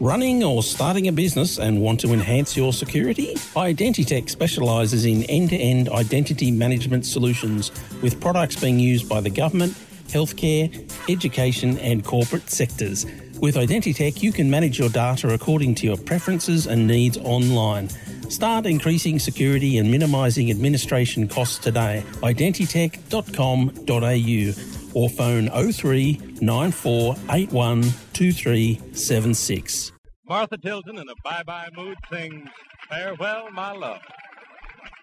Running or starting a business and want to enhance your security? Identitech specialises in end-to-end identity management solutions with products being used by the government, healthcare, education and corporate sectors. With Identitech, you can manage your data according to your preferences and needs online. Start increasing security and minimising administration costs today. Identitech.com.au or phone 03 9481 2376. Martha Tilton in a bye-bye mood sings Farewell, My Love.